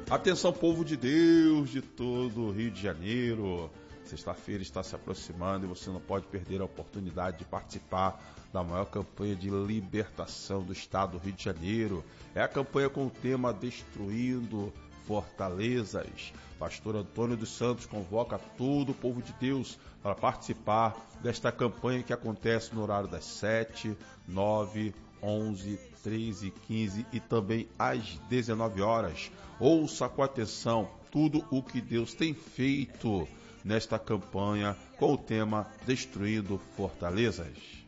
Atenção, povo de Deus de todo o Rio de Janeiro. Sexta-feira está se aproximando e você não pode perder a oportunidade de participar da maior campanha de libertação do estado do Rio de Janeiro. É a campanha com o tema Destruindo Fortalezas. Pastor Antônio dos Santos convoca todo o povo de Deus para participar desta campanha que acontece no horário das 7, 9, 11, 13, 15 e também às 19 horas. Ouça com atenção tudo o que Deus tem feito nesta campanha com o tema Destruindo Fortalezas.